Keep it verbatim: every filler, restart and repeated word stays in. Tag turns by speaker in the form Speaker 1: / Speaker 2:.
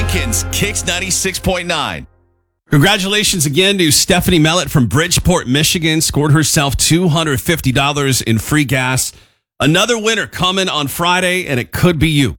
Speaker 1: Elkins, Kicks ninety-six point nine.
Speaker 2: Congratulations again to Stephanie Mellett from Bridgeport, Michigan. Scored herself two hundred fifty dollars in free gas. Another winner coming on Friday, and it could be you.